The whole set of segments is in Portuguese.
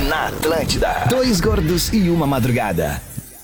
na Atlântida. Dois gordos e uma madrugada.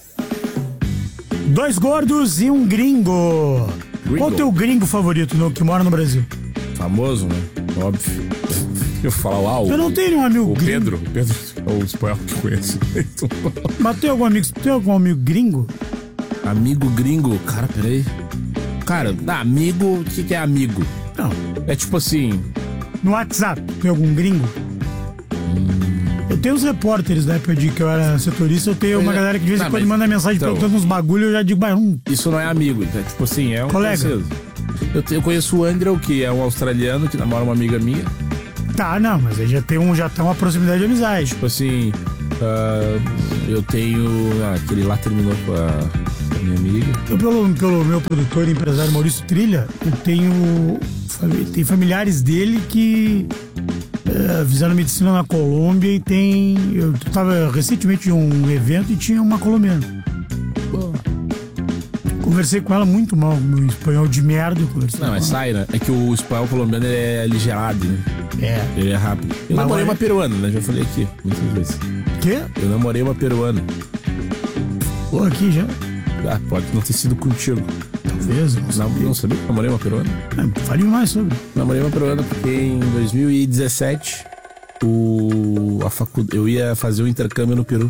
Dois gordos e um gringo. Qual o teu gringo favorito que mora no Brasil? Famoso, né? Óbvio. Eu falo eu não tenho nenhum amigo o gringo. Pedro é o espanhol que eu conheço. Mas tem algum amigo gringo? Amigo gringo? Cara, peraí. Cara, amigo, o que é amigo? Não. É tipo assim... No WhatsApp, tem algum gringo? Eu tenho uns repórteres da época de que eu era setorista, eu tenho uma galera que de vez em quando manda mensagem perguntando uns bagulho, eu já digo, isso não é amigo, é tipo assim, é um colega. Eu conheço o Andrew, que é um australiano que namora uma amiga minha. Tá, não, mas aí já tem uma proximidade de amizade. Tipo assim, eu tenho... aquele lá terminou com a minha amiga. Eu, pelo meu produtor e empresário Maurício Trilha, eu tenho familiares dele que fizeram medicina na Colômbia e eu estava recentemente em um evento e tinha uma colombiana. Conversei com ela muito mal, meu espanhol de merda. Não, mas sai, né? É que o espanhol colombiano é ligeirado, né? Ele é rápido. Eu namorei uma peruana, né? Já falei aqui muitas vezes. Quê? Eu namorei uma peruana. Pô, aqui já? Pode não ter sido contigo. Talvez, não sabia que namorei uma peruana? Fale mais sobre. Namorei uma peruana porque em 2017 eu ia fazer um intercâmbio no Peru.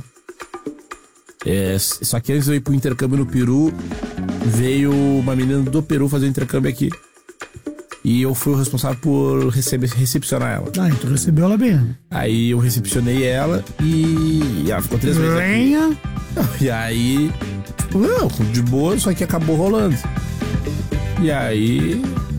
Só que antes de eu ir pro intercâmbio no Peru, veio uma menina do Peru fazer um intercâmbio aqui. E eu fui o responsável por recepcionar ela. Então recebeu ela bem, né? Aí eu recepcionei ela e ela ficou 3 meses aqui. E aí, de boa, só que acabou rolando. E aí...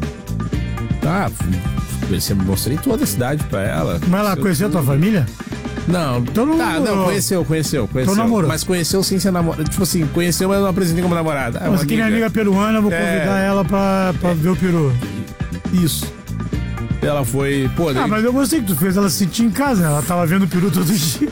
mostrei toda a cidade pra ela. Mas ela conheceu a tua família? Não, conheceu. Então namorou. Mas conheceu sem ser namorada. Tipo assim, conheceu, mas não apresentei como namorada. Mas aqui minha amiga peruana, eu vou convidar ela pra ver o peru. Isso. Ela foi... mas eu gostei que tu fez ela se sentir em casa, né? Ela tava vendo o peru todo dia.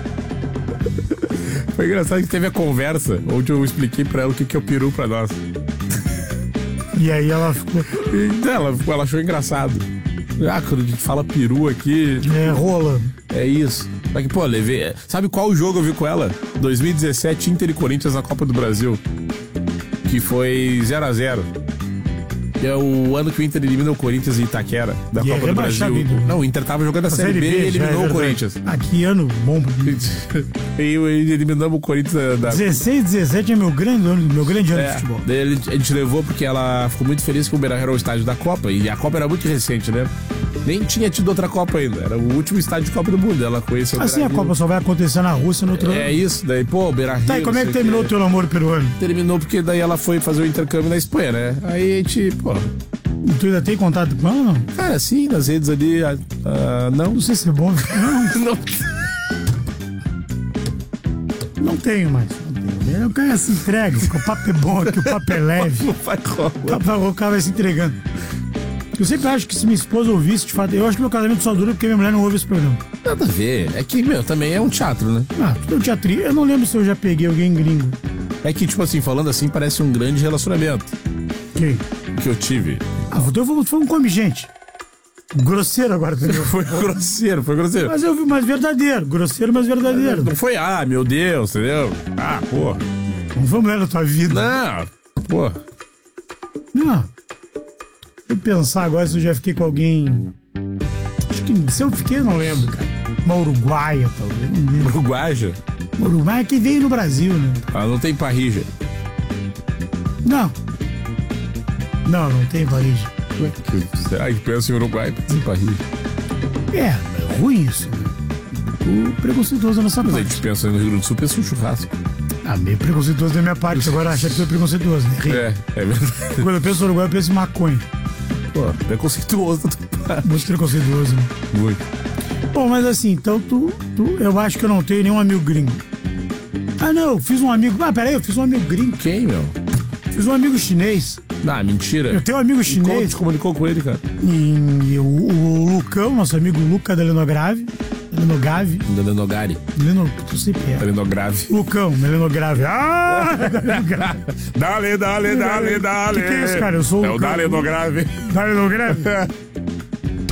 Foi engraçado que teve a conversa onde eu expliquei pra ela o que é o peru pra nós. E aí ela ficou... Ela achou engraçado. Quando a gente fala peru aqui... rola. É isso. Só que, levei... Sabe qual jogo eu vi com ela? 2017, Inter e Corinthians na Copa do Brasil. Que foi 0x0. É o ano que o Inter elimina o Corinthians em Itaquera, da Copa do Brasil. Não, o Inter tava jogando a Série B e eliminou o Corinthians. Que ano bom pra mim. E eliminamos o Corinthians da... 16, 17 é meu grande ano de futebol. Daí a gente levou porque ela ficou muito feliz que o Beira-Rio era o estádio da Copa. E a Copa era muito recente, né? Nem tinha tido outra Copa ainda. Era o último estádio de Copa do Mundo. Ela conheceu o Beira-Rio. A Copa só vai acontecer na Rússia no outro ano. É isso. Daí, o Beira-Rio... Tá, e como é que terminou o teu namoro peruano? Terminou porque daí ela foi fazer o intercâmbio na Espanha, né? Aí a gente, E tu ainda tem contato com ela ou não? Cara, sim, nas redes ali, não. Não sei se é bom. Não tenho mais. O cara se entrega, o papo é bom aqui, o papo é leve. O cara vai se entregando. Eu sempre acho que se minha esposa ouvisse, de fato, eu acho que meu casamento só dura porque minha mulher não ouve esse programa. Nada a ver. É que, também é um teatro, né? Tudo é um teatrinho. Eu não lembro se eu já peguei alguém gringo. É que, tipo assim, falando assim, parece um grande relacionamento. Quem? Que eu tive. Foi um come gente. Grosseiro agora, entendeu? Foi grosseiro. Mas eu vi mais verdadeiro. Grosseiro, mas verdadeiro. Não foi, meu Deus, entendeu? Pô. Não foi mulher da tua vida. Não, pô. Não. Vou pensar agora se eu já fiquei com alguém. Acho que se eu fiquei, eu não lembro, cara. Uma uruguaia, talvez. Não lembro. Uruguaia? Uma uruguaia que veio no Brasil, né? Não tem parrija. Não tem parrija. Será que pensa em Uruguai pra ter parrija? É ruim isso, né? O preconceituoso nessa parte. Mas a gente pensa no Rio Grande do Sul, pensa em churrasco. Meio preconceituoso da minha parte. Agora acha que foi preconceituoso, né? É verdade. Quando eu penso no Uruguai, eu penso em maconha. Preconceituoso. Muito preconceituoso, né? Muito. Bom, mas assim, então eu acho que eu não tenho nenhum amigo gringo. Não, eu fiz um amigo... eu fiz um amigo gringo. Quem, meu? Fiz um amigo chinês. Mentira. Eu tenho um amigo chinês. Você comunicou com ele, cara? E o Lucão, nosso amigo Luca da Lenogave. Lenogave. Tu sei que é. Lenograve. Lucão, Lenograve. Dale. Que é isso, cara? Eu sou o Lenograve. Lenograve?